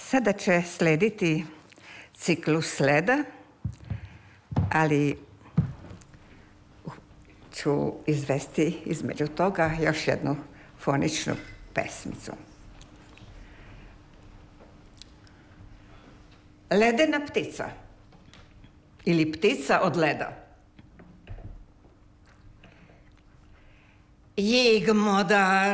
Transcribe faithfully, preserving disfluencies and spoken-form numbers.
Sada će slediti ciklus leda, ali ću izvesti između toga još jednu foničnu pesmicu. Ledena ptica ili ptica od leda. Jig modar